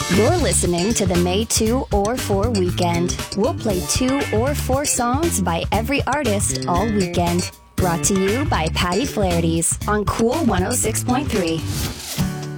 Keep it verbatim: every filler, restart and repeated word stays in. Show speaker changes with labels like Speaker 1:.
Speaker 1: You're listening to the May two or four weekend. We'll play two or four songs by every artist all weekend. Brought to you by Patty Flaherty's on Cool one oh six point three.